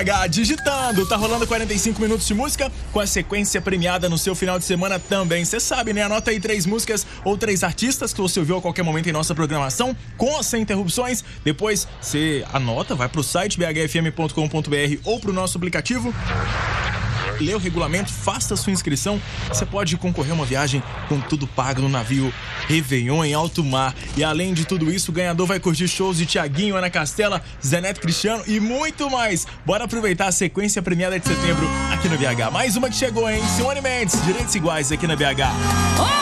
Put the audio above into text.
Digitando, tá rolando 45 minutos de música com a sequência premiada no seu final de semana também. Você sabe, né? Anota aí 3 músicas ou 3 artistas que você ouviu a qualquer momento em nossa programação, com ou sem interrupções. Depois você anota, vai pro site bhfm.com.br ou pro nosso aplicativo. Lê o regulamento, faça a sua inscrição. Você pode concorrer a uma viagem com tudo pago no navio Réveillon em alto mar. E além de tudo isso, o ganhador vai curtir shows de Thiaguinho, Ana Castela, Zé Neto Cristiano e muito mais. Bora aproveitar a sequência premiada de setembro aqui na BH. Mais uma que chegou, hein? Simone Mendes, Direitos Iguais aqui na BH.